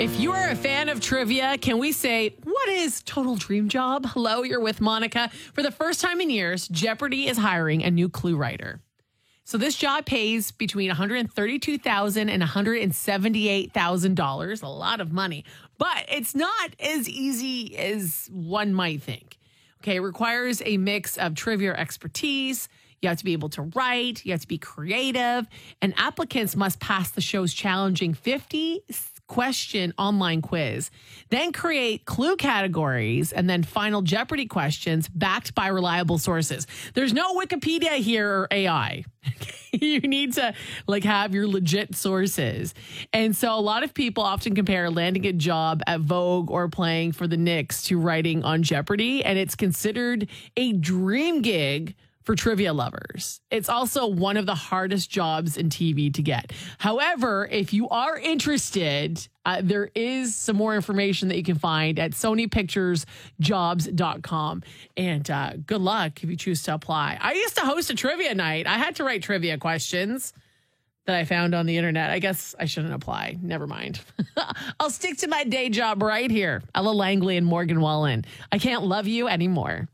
If you are a fan of trivia, can we say, what is Total Dream Job? Hello, you're with Monica. For the first time in years, Jeopardy is hiring a new clue writer. So this job pays between $132,000 and $178,000, a lot of money. But it's not as easy as one might think. Okay, it requires a mix of trivia expertise. You have to be able to write. You have to be creative. And applicants must pass the show's challenging 50-question online quiz. Then create clue categories and then final Jeopardy questions backed by reliable sources. There's no Wikipedia here or AI. You need to have your legit sources. And so a lot of people often compare landing a job at Vogue or playing for the Knicks to writing on Jeopardy. And it's considered a dream gig for trivia lovers. It's also one of the hardest jobs in TV to get. However, if you are interested, there is some more information that you can find at sonypicturesjobs.com. And good luck if you choose to apply. I used to host a trivia night. I had to write trivia questions that I found on the internet. I guess I shouldn't apply. Never mind. I'll stick to my day job right here. Ella Langley and Morgan Wallen. I can't love you anymore.